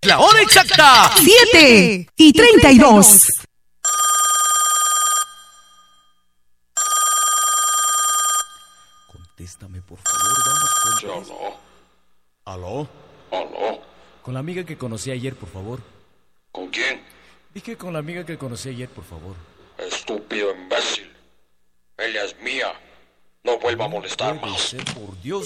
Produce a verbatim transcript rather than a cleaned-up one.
la hora exacta. siete y treinta y dos. Contéstame, por favor, vamos con... Sí, aló. ¿Aló? Aló. Con la amiga que conocí ayer, por favor. ¿Con quién? Dije con la amiga que conocí ayer, por favor. Estúpido imbécil. Ella es mía. No vuelva a molestar Puede más. ser, por Dios.